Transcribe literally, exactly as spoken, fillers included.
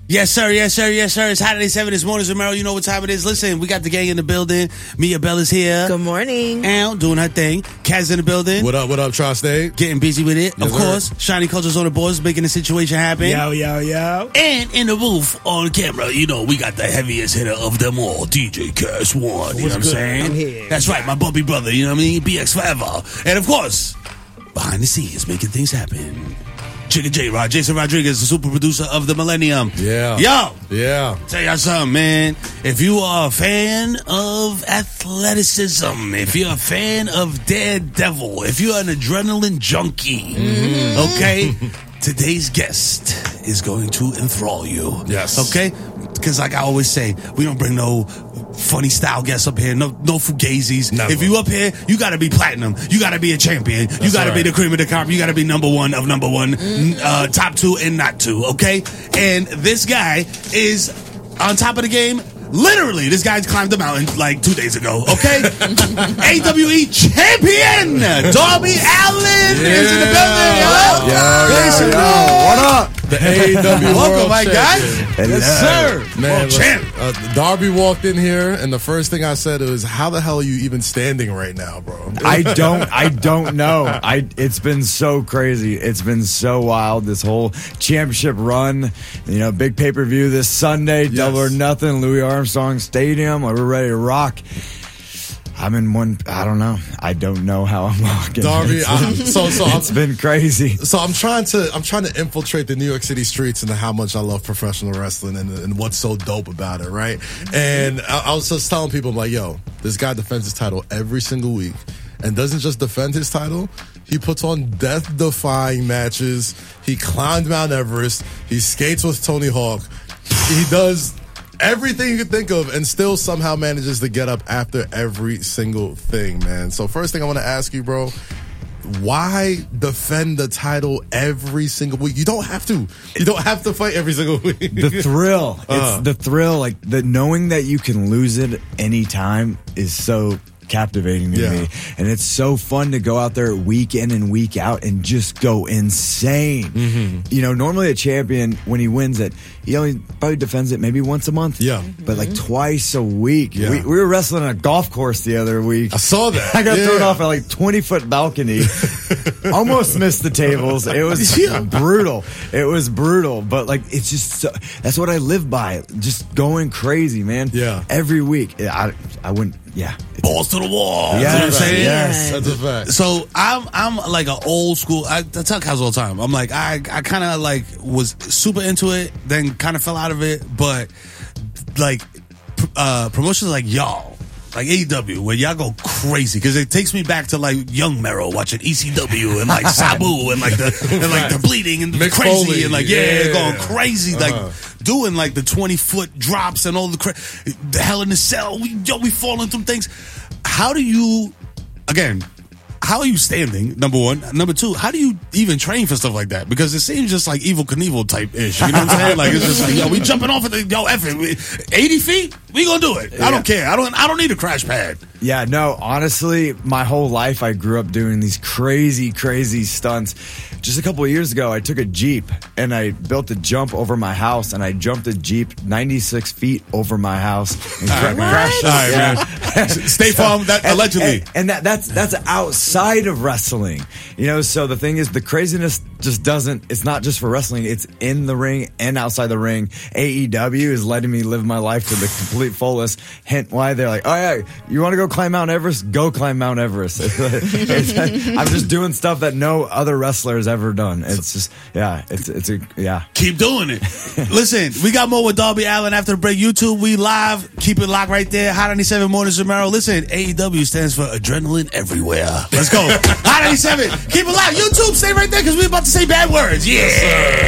Yes, sir. Yes, sir. Yes, sir. It's Hot ninety-seven. It's Mornings with Merrill. You know what time it is. Listen, we got the gang in the building. Mia Bella's here. Good morning. Al doing her thing. Kaz in the building. What up, what up, Tri-State? Getting busy with it. Yes, of course, Shiny Culture's on the boards, making the situation happen. Yo, yo, yo. And in the booth on camera, you know, we got the heaviest hitter of them all, D J Cash One. You know what I'm good? saying? I'm here. That's right, my bumpy brother. You know what I mean? B X forever. And of course, behind the scenes, making things happen. Chicken J Rod, Jason Rodriguez, the super producer of the Millennium. Yeah. Yo. Yeah. Tell y'all something, man. If you are a fan of athleticism, if you're a fan of Daredevil, if you're an adrenaline junkie, mm-hmm. okay, today's guest is going to enthrall you. Yes. Okay? Because like I always say, we don't bring no funny style guests up here, no no fugazis. Never. If you up here, you gotta be platinum. You gotta be a champion. That's you gotta right. be the cream of the crop. You gotta be number one of number one, uh, top two and not two, okay? And this guy is on top of the game. Literally, this guy climbed the mountain like two days ago, okay? A W E champion, Darby Allin Yeah. is in the building, yo. Yeah, Ladies yeah, and yeah. gentlemen. What up? The A E W Welcome, World my guys. Champion. Yes, sir. Man, World listen, champ. uh, Darby walked in here, and the first thing I said was, "How the hell are you even standing right now, bro?" I don't I don't know. I it's been so crazy. It's been so wild, this whole championship run. You know, big pay-per-view this Sunday, Yes. Double or Nothing, Louis Armstrong Stadium. We're ready to rock. I'm in one I don't know. I don't know how I'm walking. Darby, It's- I, so so I'm, it's been crazy. so I'm trying to I'm trying to infiltrate the New York City streets and how much I love professional wrestling and, and what's so dope about it, right? And I, I was just telling people, I'm like, yo, this guy defends his title every single week, and doesn't just defend his title. He puts on death-defying matches. He climbed Mount Everest. He skates with Tony Hawk. He does everything you could think of and still somehow manages to get up after every single thing, man. So first thing I want to ask you, bro, why defend the title every single week? You don't have to. You don't have to fight every single week. The thrill. It's Uh. the thrill. Like the knowing that you can lose it anytime is so captivating to Yeah. me. And it's so fun to go out there week in and week out and just go insane. Mm-hmm. You know, normally a champion, when he wins it, he only probably defends it maybe once a month. Yeah. But like twice a week. Yeah. We, we were wrestling on a golf course the other week. I saw that. I got Yeah. thrown off a like twenty foot balcony. Almost missed the tables. It was Yeah. brutal. It was brutal. But like, it's just so, that's what I live by. Just going crazy, man. Yeah. Every week. I I wouldn't. Yeah. Balls to the wall. Yeah, You know what I'm right. saying? Yes. That's a fact. So I'm I'm like an old school. I, I tell Kaz all the time. I'm like I I kind of like was super into it, then kind of fell out of it. But like pr- uh, promotions like y'all, like A E W, where y'all go crazy because it takes me back to like young Merrill watching E C W and like Sabu and like the and like the bleeding and the Mick crazy Foley, and like yeah, yeah. going crazy like. Uh-huh. Doing like the twenty foot drops and all the cra- the Hell in the Cell, we yo, we falling through things. How do you, again, how are you standing? Number one, number two, how do you even train for stuff like that? Because it seems just like Evil Knievel type ish. You know what I'm saying? Like it's just like yo, we jumping off of the yo, F it, eighty feet, we gonna do it. I don't care. I don't. I don't need a crash pad. Yeah, no, honestly, my whole life I grew up doing these crazy, crazy stunts. Just a couple of years ago, I took a Jeep and I built a jump over my house, and I jumped a Jeep ninety-six feet over my house and cra- crashed. All right, Yeah. man. State Farm, that And- allegedly. and, and that that's that's outside of wrestling, you know. So the thing is, the craziness just doesn't. It's not just for wrestling. It's in the ring and outside the ring. A E W is letting me live my life to the complete fullest. Hint why they're like, oh yeah, you want to go climb Mount Everest? Go climb Mount Everest. It's- I'm just doing stuff that no other wrestler has ever done. It's just yeah, it's it's a yeah. Keep doing it. Listen, we got more with Darby Allin after the break. YouTube, we live. Keep it locked right there. Hot ninety-seven Mornings with Merrill. Listen, A E W stands for Adrenaline Everywhere. Let's go. Hot ninety-seven. Keep it locked. YouTube, stay right there because we're about to say bad words. Yeah.